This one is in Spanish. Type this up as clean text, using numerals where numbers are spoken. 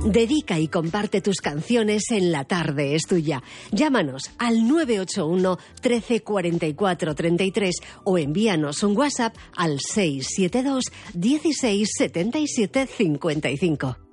Dedica y comparte tus canciones en La Tarde es Tuya. Llámanos al 981 13 44 33 o envíanos un WhatsApp al 672 16 77 55.